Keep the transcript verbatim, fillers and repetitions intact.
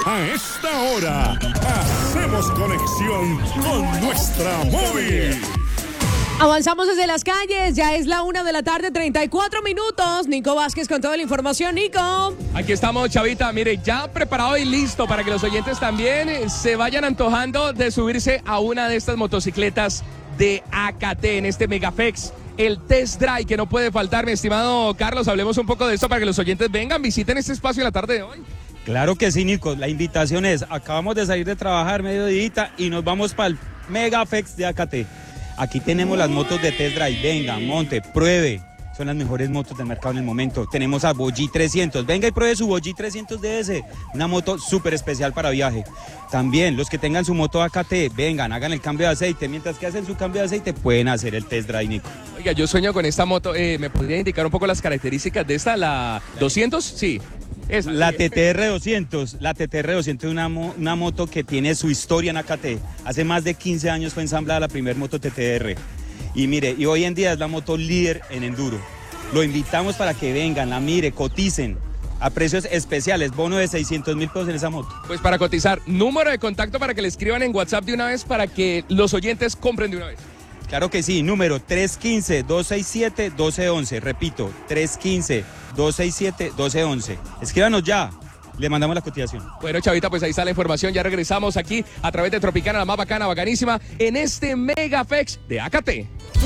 A esta hora, hacemos conexión con nuestra móvil. Avanzamos desde las calles, ya es la una de la tarde, treinta y cuatro minutos. Nico Vázquez con toda la información. Nico. Aquí estamos, Chavita, mire, ya preparado y listo para que los oyentes también se vayan antojando de subirse a una de estas motocicletas de A K T en este Megafex. El test drive que no puede faltar, mi estimado Carlos, hablemos un poco de esto para que los oyentes vengan, visiten este espacio en la tarde de hoy. Claro que sí, Nico, la invitación es, acabamos de salir de trabajar mediodía y nos vamos para el Megafex de A K T. Aquí tenemos las motos de test drive, venga, monte, pruebe, son las mejores motos del mercado en el momento. Tenemos a Bogi trescientos, venga y pruebe su Bogi trescientos D S, una moto súper especial para viaje. También los que tengan su moto A K T, vengan, hagan el cambio de aceite, mientras que hacen su cambio de aceite pueden hacer el test drive, Nico. Oiga, yo sueño con esta moto, eh, ¿me podría indicar un poco las características de esta, la doscientos? Sí. Es la T T R doscientos, la T T R doscientos es una, mo- una moto que tiene su historia en A K T. Hace más de quince años fue ensamblada la primera moto T T R. Y mire, y hoy en día es la moto líder en enduro. Lo invitamos para que vengan, la mire, coticen a precios especiales, bono de seiscientos mil pesos en esa moto. Pues para cotizar, número de contacto para que le escriban en WhatsApp de una vez para que los oyentes compren de una vez. Claro que sí, número tres uno cinco, dos seis siete, uno dos uno uno, repito, tres uno cinco, dos seis siete, uno dos uno uno. Escríbanos ya, le mandamos la cotización. Bueno, Chavita, pues ahí está la información, ya regresamos aquí a través de Tropicana, la más bacana, bacanísima, en este Megafex de A K T.